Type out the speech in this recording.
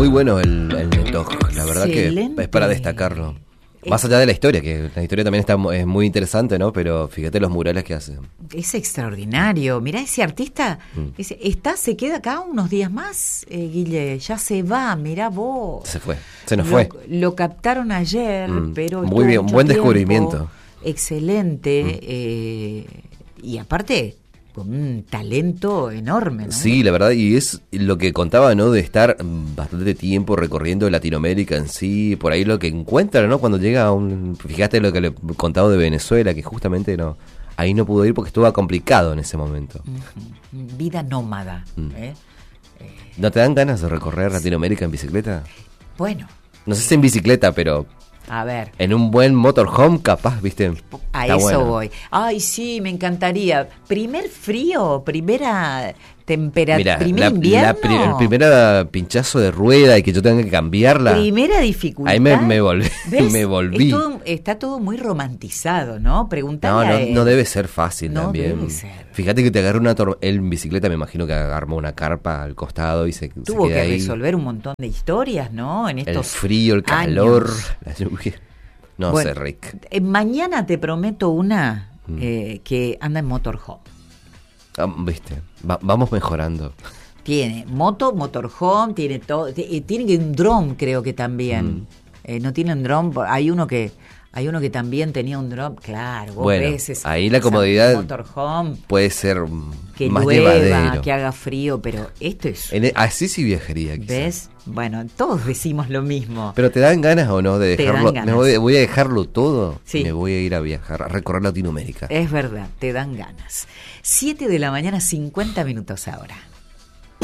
Muy bueno el Netok, la verdad Excelente. que es para destacarlo. Más allá de la historia, que la historia también es muy interesante, ¿no? Pero fíjate los murales que hace. Es extraordinario. Mirá, ese artista se queda acá unos días más, Guille. Ya se va, mirá vos. Se nos fue. Lo captaron ayer, pero... Muy bien, un buen descubrimiento. Excelente. Y aparte, con un talento enorme, ¿no? Sí, la verdad, y es lo que contaba, ¿no? De estar bastante tiempo recorriendo Latinoamérica en sí, por ahí lo que encuentra, ¿no? Cuando llega a fíjate lo que le he contado de Venezuela, que justamente ahí no pudo ir porque estuvo complicado en ese momento. Vida nómada. ¿No te dan ganas de recorrer Latinoamérica en bicicleta? Bueno. No sé si en bicicleta, pero... A ver. En un buen motorhome, capaz, ¿viste? A Está eso bueno. voy. Ay, sí, me encantaría. Primer frío, primera temperatura, primer invierno. El primer pinchazo de rueda y que yo tenga que cambiarla. Primera dificultad. Ahí me volví. ¿Ves? Me volví. Está todo muy romantizado, ¿no? Preguntale a él. No debe ser fácil no también. Debe ser. Fíjate que te agarra él en bicicleta, me imagino que armó una carpa al costado y tuvo se queda que ahí. Resolver un montón de historias, ¿no? En estos el frío, el calor, años. la lluvia. No bueno, sé, Rick. Mañana te prometo una que anda en motorhome. Viste, vamos mejorando. Tiene motorhome, tiene todo, tiene un dron, creo que también. No tiene un dron, hay uno que también tenía un dron, claro, vos bueno, ves ahí la comodidad motorhome, puede ser que más llueva, llevadero, que haga frío, pero esto es... así sí viajaría, quizás. ¿Ves? Bueno, todos decimos lo mismo. Pero ¿te dan ganas o no de dejarlo? Voy a dejarlo todo. Sí. Me voy a ir a viajar, a recorrer Latinoamérica. Es verdad, te dan ganas. 7 de la mañana, 50 minutos ahora.